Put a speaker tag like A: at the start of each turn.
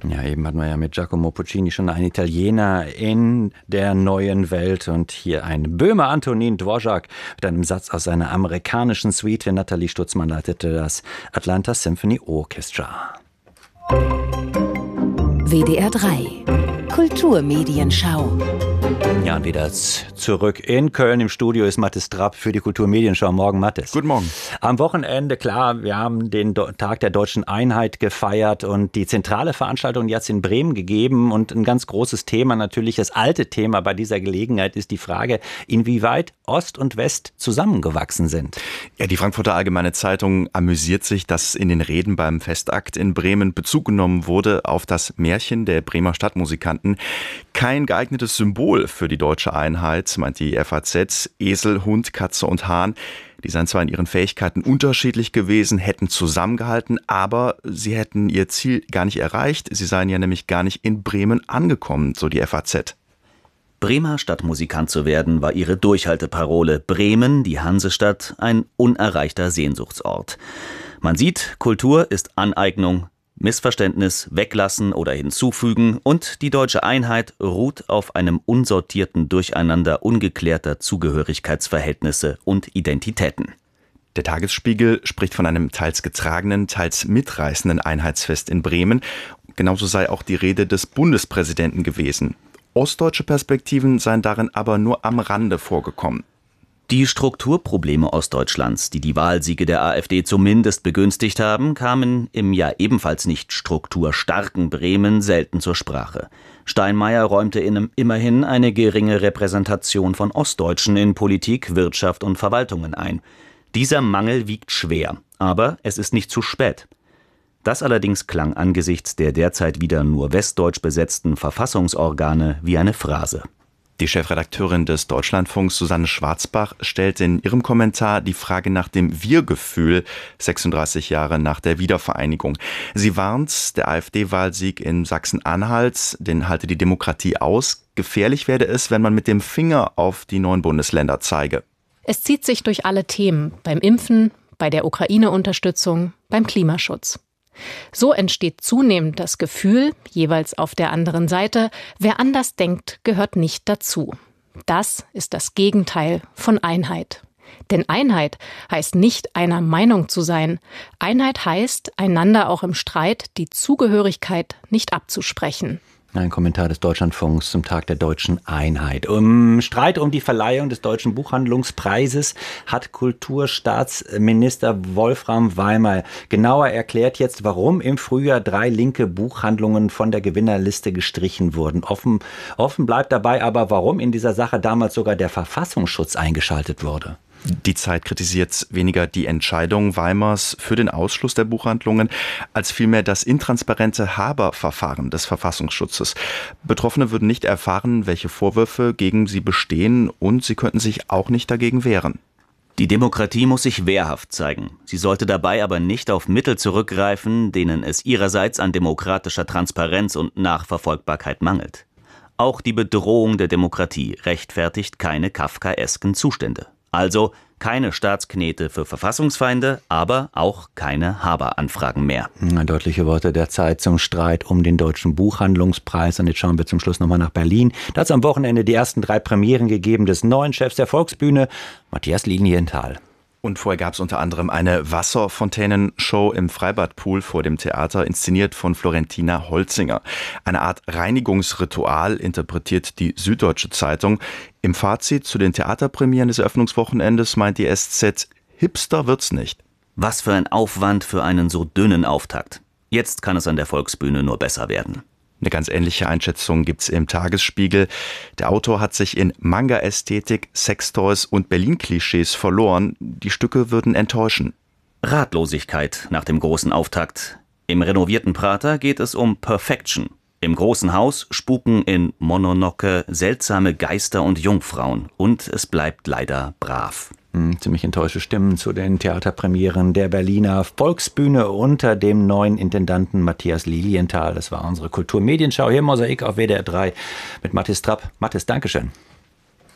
A: Ja, eben hatten wir ja mit Giacomo Puccini schon einen Italiener in der neuen Welt und hier ein Böhmer, Antonin Dvorak, mit einem Satz aus seiner amerikanischen Suite. Nathalie Stutzmann leitete das Atlanta Symphony Orchestra.
B: WDR 3 Kulturmedienschau.
A: Ja, und wieder zurück in Köln. Im Studio ist Mathis Trapp für die Kulturmedienschau. Morgen, Mathis.
C: Guten Morgen.
A: Am Wochenende, klar, wir haben den Tag der Deutschen Einheit gefeiert und die zentrale Veranstaltung jetzt in Bremen gegeben. Und ein ganz großes Thema, natürlich das alte Thema bei dieser Gelegenheit, ist die Frage, inwieweit Ost und West zusammengewachsen sind.
C: Ja, die Frankfurter Allgemeine Zeitung amüsiert sich, dass in den Reden beim Festakt in Bremen Bezug genommen wurde auf das Märchen der Bremer Stadtmusikanten. Kein geeignetes Symbol für die deutsche Einheit, meint die FAZ. Esel, Hund, Katze und Hahn. Die seien zwar in ihren Fähigkeiten unterschiedlich gewesen, hätten zusammengehalten, aber sie hätten ihr Ziel gar nicht erreicht. Sie seien ja nämlich gar nicht in Bremen angekommen, so die FAZ.
D: Bremer Stadtmusikant zu werden, war ihre Durchhalteparole. Bremen, die Hansestadt, ein unerreichter Sehnsuchtsort. Man sieht, Kultur ist Aneignung, Missverständnis weglassen oder hinzufügen und die deutsche Einheit ruht auf einem unsortierten Durcheinander ungeklärter Zugehörigkeitsverhältnisse und Identitäten.
C: Der Tagesspiegel spricht von einem teils getragenen, teils mitreißenden Einheitsfest in Bremen. Genauso sei auch die Rede des Bundespräsidenten gewesen. Ostdeutsche Perspektiven seien darin aber nur am Rande vorgekommen.
D: Die Strukturprobleme Ostdeutschlands, die die Wahlsiege der AfD zumindest begünstigt haben, kamen im ja ebenfalls nicht strukturstarken Bremen selten zur Sprache. Steinmeier räumte immerhin eine geringe Repräsentation von Ostdeutschen in Politik, Wirtschaft und Verwaltungen ein. Dieser Mangel wiegt schwer, aber es ist nicht zu spät. Das allerdings klang angesichts der derzeit wieder nur westdeutsch besetzten Verfassungsorgane wie eine Phrase.
C: Die Chefredakteurin des Deutschlandfunks, Susanne Schwarzbach, stellt in ihrem Kommentar die Frage nach dem Wir-Gefühl 36 Jahre nach der Wiedervereinigung. Sie warnt, der AfD-Wahlsieg in Sachsen-Anhalt, den halte die Demokratie aus. Gefährlich werde es, wenn man mit dem Finger auf die neuen Bundesländer zeige.
E: Es zieht sich durch alle Themen, beim Impfen, bei der Ukraine-Unterstützung, beim Klimaschutz. So entsteht zunehmend das Gefühl, jeweils auf der anderen Seite, wer anders denkt, gehört nicht dazu. Das ist das Gegenteil von Einheit. Denn Einheit heißt nicht, einer Meinung zu sein. Einheit heißt, einander auch im Streit die Zugehörigkeit nicht abzusprechen.
A: Ein Kommentar des Deutschlandfunks zum Tag der Deutschen Einheit. Im Streit um die Verleihung des Deutschen Buchhandlungspreises hat Kulturstaatsminister Wolfram Weimer genauer erklärt jetzt, warum im Frühjahr 3 linke Buchhandlungen von der Gewinnerliste gestrichen wurden. Offen bleibt dabei aber, warum in dieser Sache damals sogar der Verfassungsschutz eingeschaltet wurde.
C: Die Zeit kritisiert weniger die Entscheidung Weimars für den Ausschluss der Buchhandlungen, als vielmehr das intransparente Haberverfahren des Verfassungsschutzes. Betroffene würden nicht erfahren, welche Vorwürfe gegen sie bestehen, und sie könnten sich auch nicht dagegen wehren.
D: Die Demokratie muss sich wehrhaft zeigen. Sie sollte dabei aber nicht auf Mittel zurückgreifen, denen es ihrerseits an demokratischer Transparenz und Nachverfolgbarkeit mangelt. Auch die Bedrohung der Demokratie rechtfertigt keine kafkaesken Zustände. Also keine Staatsknete für Verfassungsfeinde, aber auch keine Haberanfragen mehr.
A: Deutliche Worte der Zeit zum Streit um den Deutschen Buchhandlungspreis. Und jetzt schauen wir zum Schluss nochmal nach Berlin. Da hat es am Wochenende die ersten 3 Premieren gegeben des neuen Chefs der Volksbühne, Matthias Lilienthal.
C: Und vorher gab es unter anderem eine Wasserfontänenshow im Freibadpool vor dem Theater, inszeniert von Florentina Holzinger. Eine Art Reinigungsritual, interpretiert die Süddeutsche Zeitung. Im Fazit zu den Theaterpremieren des Eröffnungswochenendes meint die SZ, hipster wird's nicht.
D: Was für ein Aufwand für einen so dünnen Auftakt. Jetzt kann es an der Volksbühne nur besser werden.
C: Eine ganz ähnliche Einschätzung gibt's im Tagesspiegel. Der Autor hat sich in Manga-Ästhetik, Sextoys und Berlin-Klischees verloren. Die Stücke würden enttäuschen.
D: Ratlosigkeit nach dem großen Auftakt. Im renovierten Prater geht es um Perfection. Im großen Haus spuken in Mononoke seltsame Geister und Jungfrauen. Und es bleibt leider brav.
A: Ziemlich enttäuschte Stimmen zu den Theaterpremieren der Berliner Volksbühne unter dem neuen Intendanten Matthias Lilienthal. Das war unsere Kulturmedienschau hier im Mosaik auf WDR 3 mit Mathis Trapp. Mathis, Dankeschön.